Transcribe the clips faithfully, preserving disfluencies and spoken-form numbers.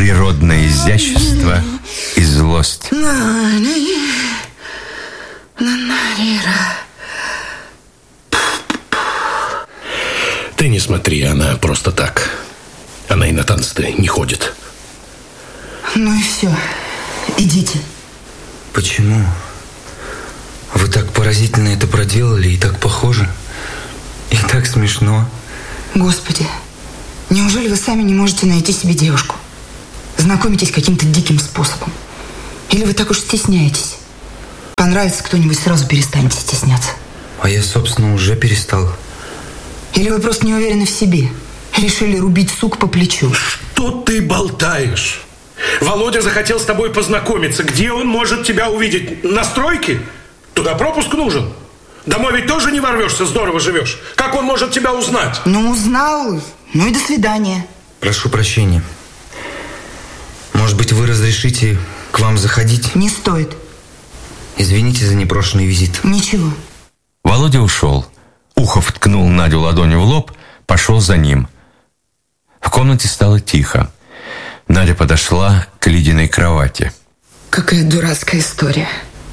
природное изящество и злость. Ты не смотри, она просто так. Она и на танцы-то не ходит. Ну и все. Идите. Почему? Вы так поразительно это проделали и так похожи. И так смешно. Господи, неужели вы сами не можете найти себе девушку? Знакомитесь каким-то диким способом? Или вы так уж стесняетесь? Понравится кто-нибудь, сразу перестанете стесняться. А я, собственно, уже перестал. Или вы просто не уверены в себе? Решили рубить сук по плечу? Что ты болтаешь? Володя захотел с тобой познакомиться. Где он может тебя увидеть? На стройке? Туда пропуск нужен. Домой ведь тоже не ворвешься, здорово живешь. Как он может тебя узнать? Ну, узнал. Ну и до свидания. Прошу прощения. Может быть, вы разрешите к вам заходить? Не стоит. Извините за непрошенный визит. Ничего. Володя ушел. Ухов ткнул Надю ладонью в лоб, пошел за ним. В комнате стало тихо. Надя подошла к Лидиной кровати. Какая дурацкая история.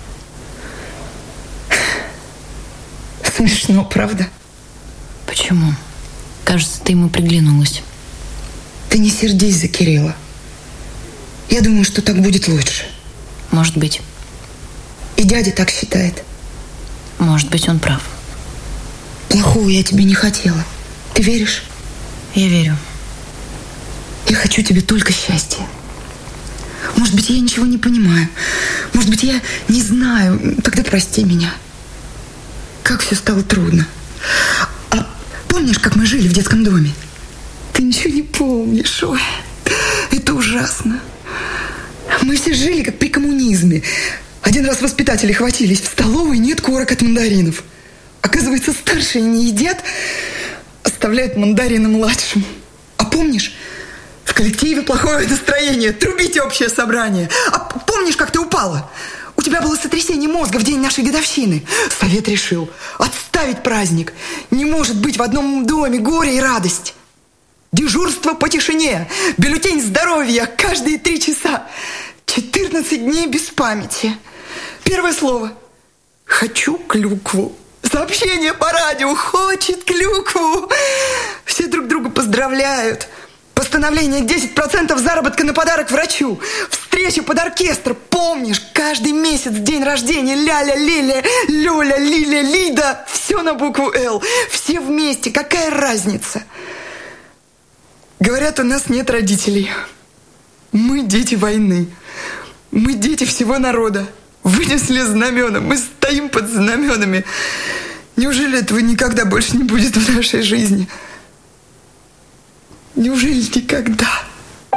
Смешно, правда? Почему? Кажется, ты ему приглянулась. Ты не сердись за Кирилла. Я думаю, что так будет лучше. Может быть. И дядя так считает. Может быть, он прав. Плохого я тебе не хотела. Ты веришь? Я верю. Я хочу тебе только счастья. Может быть, я ничего не понимаю. Может быть, я не знаю. Тогда прости меня. Как все стало трудно. А помнишь, как мы жили в детском доме? Ты ничего не помнишь. Ой, это ужасно. Мы все жили, как при коммунизме. Один раз воспитатели хватились. В столовой нет корок от мандаринов. Оказывается, старшие не едят, оставляют мандарины младшим. А помнишь, в коллективе плохое настроение, трубите общее собрание. А помнишь, как ты упала? У тебя было сотрясение мозга в день нашей годовщины. Совет решил отставить праздник. Не может быть в одном доме горе и радость. Дежурство по тишине, бюллетень здоровья каждые три часа. четырнадцать дней без памяти. Первое слово. Хочу клюкву. Сообщение по радио. Хочет клюкву. Все друг друга поздравляют. Постановление десять процентов заработка на подарок врачу. Встреча под оркестр. Помнишь, каждый месяц день рождения. Ляля, Лиля, Лёля, Лиля, Лида. Все на букву «Л». Все вместе. Какая разница? Говорят, у нас нет родителей. Мы дети войны. Мы дети всего народа. Вынесли знамена. Мы стоим под знаменами. Неужели этого никогда больше не будет в нашей жизни? Неужели никогда?